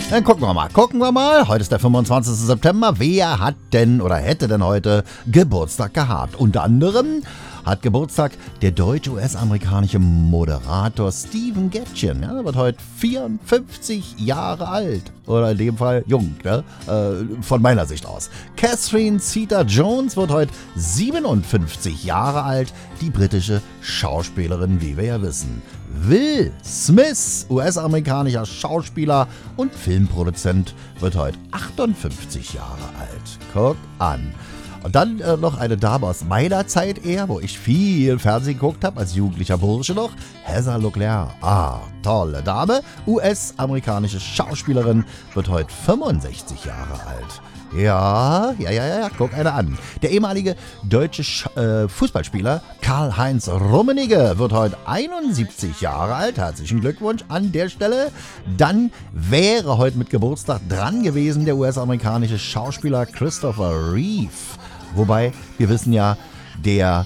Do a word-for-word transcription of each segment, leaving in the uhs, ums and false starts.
Dann gucken wir mal, gucken wir mal. Heute ist der fünfundzwanzigster September. Wer hat denn oder hätte denn heute Geburtstag gehabt? Unter anderem hat Geburtstag der deutsche-U S-amerikanische Moderator Stephen Gätchen. Ja, der wird heute vierundfünfzig Jahre alt. Oder in dem Fall jung, ne? äh, von meiner Sicht aus. Catherine Zeta-Jones wird heute siebenundfünfzig Jahre alt. Die britische Schauspielerin, wie wir ja wissen. Will Smith, U S-amerikanischer Schauspieler und Filmproduzent, wird heute achtundfünfzig Jahre alt. Guck an. Und dann äh, noch eine Dame aus meiner Zeit eher, wo ich viel Fernsehen geguckt habe, als jugendlicher Bursche noch. Heather Locklear. Ah, tolle Dame. U S-amerikanische Schauspielerin, wird heute fünfundsechzig Jahre alt. Ja, ja, ja, ja, guck einer an. Der ehemalige deutsche Sch- äh, Fußballspieler Karl-Heinz Rummenigge wird heute einundsiebzig Jahre alt. Herzlichen Glückwunsch an der Stelle. Dann wäre heute mit Geburtstag dran gewesen der U S-amerikanische Schauspieler Christopher Reeve. Wobei, wir wissen ja, der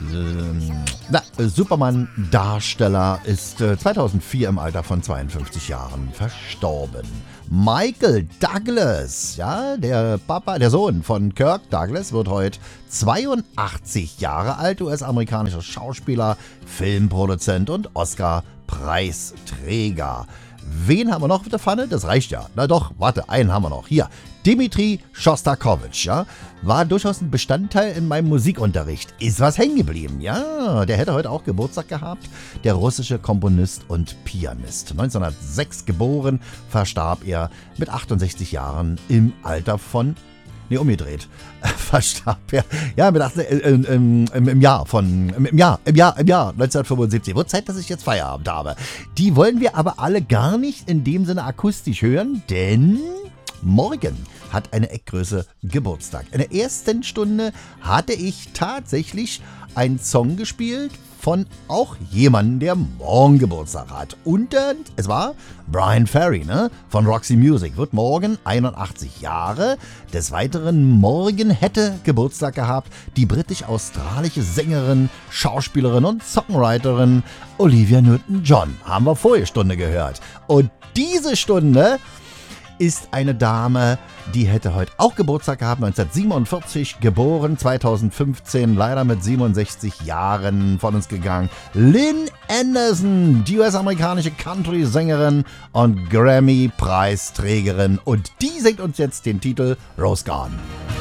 äh, Superman-Darsteller ist äh, zweitausendvier im Alter von zweiundfünfzig Jahren verstorben. Michael Douglas, ja, der Papa, der Sohn von Kirk Douglas, wird heute zweiundachtzig Jahre alt, U S-amerikanischer Schauspieler, Filmproduzent und Oscar-Preisträger. Wen haben wir noch mit der Pfanne? Das reicht ja. Na doch, warte, einen haben wir noch. Hier, Dmitri Schostakowitsch, ja, war durchaus ein Bestandteil in meinem Musikunterricht. Ist was hängen geblieben, ja. Der hätte heute auch Geburtstag gehabt. Der russische Komponist und Pianist. neunzehnhundertsechs geboren, verstarb er mit achtundsechzig Jahren im Alter von... Nee, umgedreht. Verstarb er. Ja, mit achtzehn, äh, äh, im, im Jahr von, im Jahr, im Jahr, im Jahr neunzehnhundertfünfundsiebzig. Wird Zeit, dass ich jetzt Feierabend habe. Die wollen wir aber alle gar nicht in dem Sinne akustisch hören, denn morgen hat eine Eckgröße Geburtstag. In der ersten Stunde hatte ich tatsächlich einen Song gespielt von auch jemandem, der morgen Geburtstag hat. Und äh, es war Brian Ferry, ne? Von Roxy Music. Wird morgen einundachtzig Jahre. Des Weiteren morgen hätte Geburtstag gehabt die britisch-australische Sängerin, Schauspielerin und Songwriterin Olivia Newton-John. Haben wir vorige Stunde gehört. Und diese Stunde ist eine Dame, die hätte heute auch Geburtstag gehabt, neunzehnhundertsiebenundvierzig geboren, zweitausendfünfzehn leider mit siebenundsechzig Jahren von uns gegangen. Lynn Anderson, die U S-amerikanische Country-Sängerin und Grammy-Preisträgerin, und die singt uns jetzt den Titel Rose Garden.